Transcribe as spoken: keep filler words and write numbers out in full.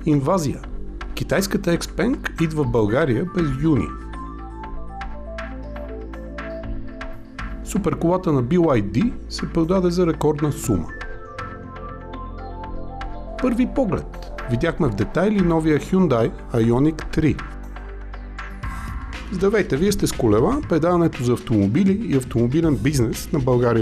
инвазия. Китайската Xpeng идва в България през юни. Суперколата на Би Уай Ди се продаде за рекордна сума. Първи поглед. Видяхме в детайли новия Hyundai Ioniq три. Здравейте, вие сте с колела, предаването за автомобили и автомобилен бизнес на България